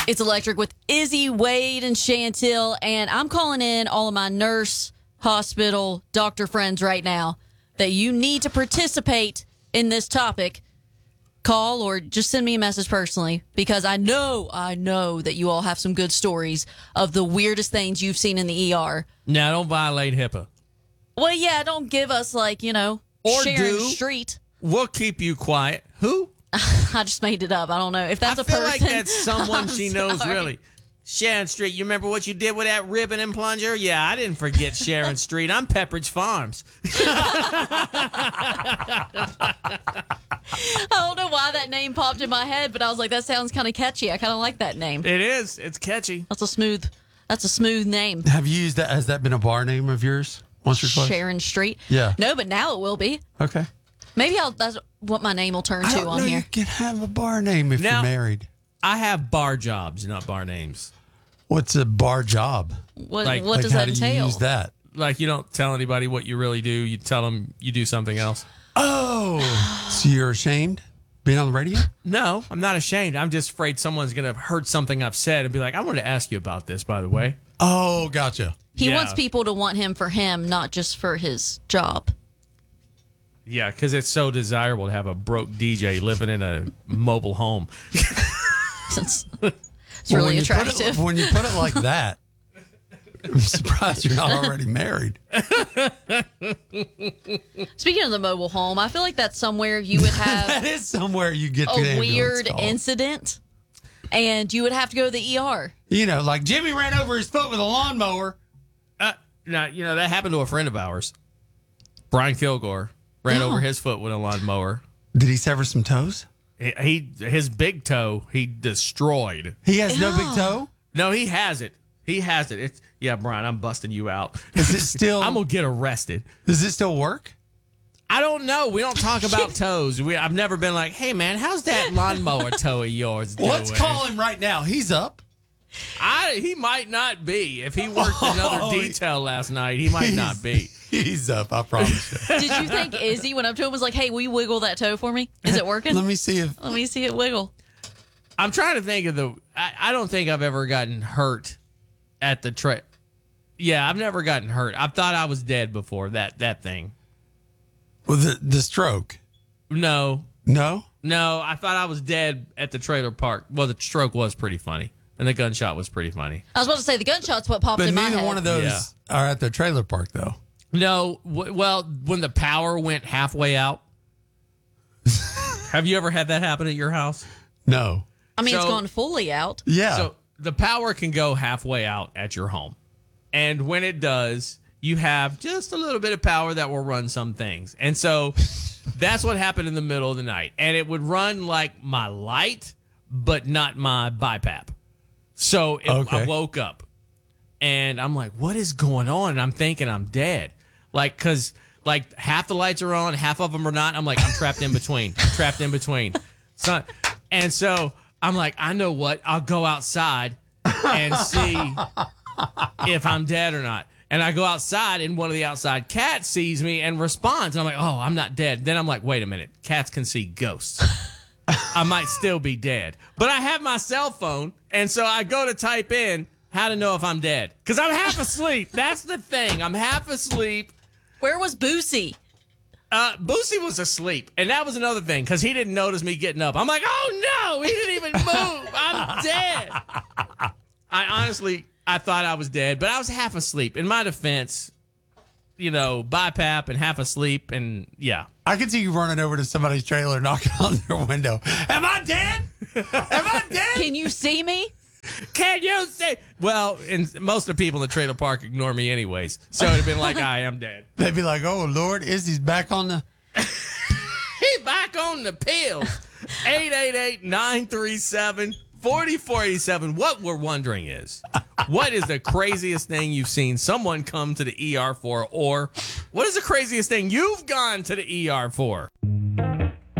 It's Electric with Izzy, Wade, and Chantil, and I'm calling in all of my nurse, hospital, doctor friends right now that you need to participate in this topic. Call or just send me a message personally, because I know that you all have some good stories of the weirdest things you've seen in the ER. Now, don't violate HIPAA. Well, yeah, don't give us, like, or Sharon Street. We'll keep you quiet. Who? I just made it up. I don't know if that's a person. I feel like that's someone she knows, sorry. really. Sharon Street, you remember what you did with that ribbon and plunger? Yeah, I didn't forget Sharon Street. I'm Pepperidge Farms. I don't know why that name popped in my head, but I was like, that sounds kind of catchy. I kind of like that name. It is. It's catchy. That's a smooth name. Have you used that? Has that been a bar name of yours once or twice? Sharon Street? Yeah. No, but now it will be. Okay. Maybe that's what my name will turn I to don't on know here. You can have a bar name if Now- you're married. I have bar jobs, not bar names. What's a bar job? What Like- does how that do you entail? use that? Like, you don't tell anybody what you really do. You tell them you do something else. Oh, so you're ashamed being on the radio? No, I'm not ashamed. I'm just afraid someone's going to heard something I've said and be like, I want to ask you about this, by the way. Oh, gotcha. He Yeah. wants people to want him for him, not just for his job. Yeah, because it's so desirable to have a broke DJ living in a mobile home. It's Well, really when you put it- attractive. when you put it like that, I'm surprised you're not already married. Speaking of the mobile home, I feel like that's somewhere you would That have is somewhere you get to the a ambulance weird call. incident, and you would have to go to the ER. Like Jimmy ran over his foot with a lawnmower. Now, that happened to a friend of ours. Brian Kilgore ran over his foot with a lawnmower. Did he sever some toes? His big toe, he destroyed. He has no big toe? No, he has it. He has it. Brian, I'm busting you out. Is it still? I'm going to get arrested. Does it still work? I don't know. We don't talk about toes. I've never been like, hey, man, how's that lawnmower toe of yours doing? Let's call him right now. He's up. He might not be. If he worked another detail last night, he might not be. He's up, I promise you. Did you think Izzy went up to him and was like, hey, will you wiggle that toe for me? Is it working? Let me see if... Let me see it wiggle. I'm trying to think of I don't think I've ever gotten hurt at the trail. Yeah, I've never gotten hurt. I thought I was dead before that thing. Well, the stroke. No, No? I thought I was dead at the trailer park. Well, the stroke was pretty funny, and the gunshot was pretty funny. I was about to say the gunshot's what popped But in my neither head. one of those Yeah. are at the trailer park, though. No, well, when the power went halfway out. Have you ever had that happen at your house? No. I mean, it's So- gone fully out. Yeah. So the power can go halfway out at your home. And when it does, you have just a little bit of power that will run some things. And so that's what happened in the middle of the night. And it would run like my light, but not my BiPAP. So Okay. I woke up and I'm like, what is going on? And I'm thinking I'm dead. Like, because like half the lights are on, half of them are not. I'm like, I'm trapped in between. And so I'm like, I know what? I'll go outside and see if I'm dead or not. And I go outside, and one of the outside cats sees me and responds. And I'm like, oh, I'm not dead. Then I'm like, wait a minute. Cats can see ghosts. I might still be dead. But I have my cell phone, and so I go to type in how to know if I'm dead. Because I'm half asleep. That's the thing. I'm half asleep. Where was Boosie? Boosie was asleep, and that was another thing because he didn't notice me getting up. I'm like, oh no, he didn't even move. I'm dead. I thought I was dead, but I was half asleep. In my defense, BiPAP and half asleep, and yeah. I could see you running over to somebody's trailer, knocking on their window. Am I dead? Am I dead? Can you see me? Can you see? Well, and most of the people in the trailer park ignore me anyways, so it'd have been like, I am dead. They'd be like, oh, Lord, Izzy's back on the... He back on the pills. 888-937-4487. What we're wondering is, what is the craziest thing you've seen someone come to the ER for, or what is the craziest thing you've gone to the ER for?